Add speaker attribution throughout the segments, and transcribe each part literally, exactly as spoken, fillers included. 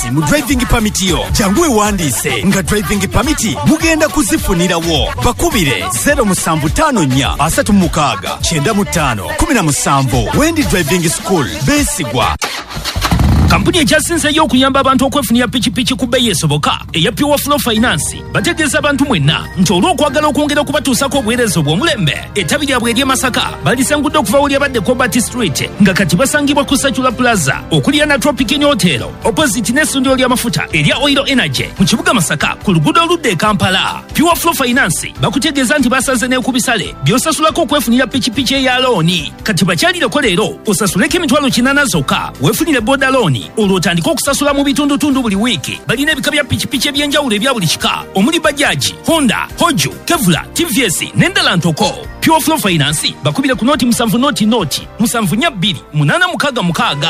Speaker 1: finance mu driving permit yo. Jangu wandise nga driving permit mugenda kuzifunirawo. Bakubire zero musanvu tano nnya asatu mukaga kyenda mu ttaano kumi na musanvu. Wendi Driving School besigwa.
Speaker 2: Kampuni ejasinze y'okuyamba abantu okwefunira pichipichi ku bbeeyi esoboka eya Pure Flow Finance bategeeza abantu mwenna nti olw'okwagala okwongera okubatuusako obuweereza obw'omulembe ettabi lyabwe ery'e Masaka balisangudde okuva wali abadde Cobalt Street nga kati basangibwa ku Secular Plaza okulya na Tropic Hotel opposite n'essundiro ly'amafuta erya Oil Energy mu kibuga Masaka ku luguudo oludda e Kampala. Pure Flow Finance bakutegeeza nti basaze n'ekubisale by'osasulako okwefunira pichipichi eya looni. Kati bakyalireko leero osasuleko emitwalo kinaana zokka weefunire boda looni olw'otandika okusasula mu bitundutundu buli wiiki. Balina ebika bya pichipichi ebyenjawulo ebya buli kika omuli Bajaj, Honda, Hoju, Kevlar, T V S n'endala ntoko. Pure Flow Finance bakubire ku noti musanvu noti noti musanvu nnya bbiri munaana mukaaga mukaaga.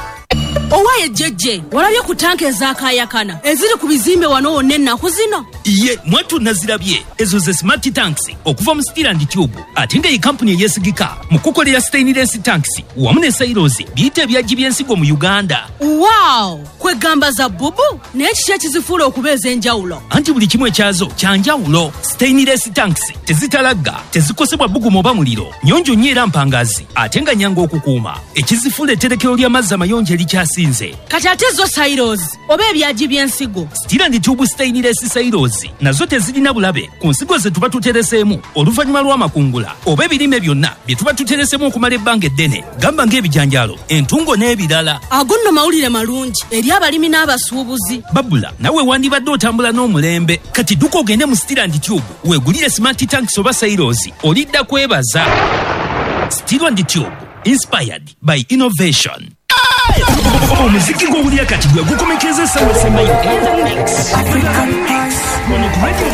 Speaker 3: Owaye jeje walabye ku tanke ezakayakana eziri ku bizimbe wano wonna ennaku zino.
Speaker 2: Iye mwatu nazirabye ezo ze smart tanks okuva mu Steel and Tube ate nga ye company eyesigika mu kukolera stainless tanks wamu ne silos biyite ebyagi by'ensigo mu Uganda.
Speaker 3: Wow, kwegamba za bubu n'ekiki ekizifuula okubeeza enjawulo.
Speaker 2: Anti buli kimu ekyazo kyanjawulo. Stainless tanks tezitalagga, tezikosebwa bbugumu oba muliro, nyonjo nnyo era mpangazi ate nga nyanga okukuuma. Ekizifuula etterekero ly'amazzi amayonjo erikyasinze.
Speaker 3: Kati ate zo silos oba ebyagi by'ensigo.
Speaker 2: Steel and Tube stainless silos nazo tezirina bulabe ku nsigo ze tuba tutereseemu oluvannyuma lw'amakungula oba ebirime byonna bye tuba tutereseemu okumala ebbanga eddene, gamba ng'ebijanjaalo, entungo n'ebirala.
Speaker 3: Ago nno mawulire malungi eri abalimi n'abasuubuzi.
Speaker 2: Babula nawe wandibadde otambula n'omulembe. Kati dduka ogende mu Steel and Tube weegulire smart tanks oba silos olidda kwebaza. Steel and Tube, inspired by innovation. Omuziki gw'owulira kati gwe gukomekeza essaawa esembayo.